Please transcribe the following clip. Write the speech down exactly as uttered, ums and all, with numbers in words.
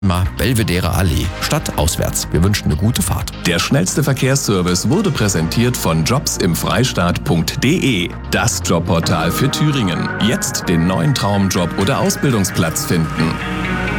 Mal Belvedere Allee, stadtauswärts. Wir wünschen eine gute Fahrt. Der schnellste Verkehrsservice wurde präsentiert von jobsimfreistaat punkt de, das Jobportal für Thüringen. Jetzt den neuen Traumjob oder Ausbildungsplatz finden.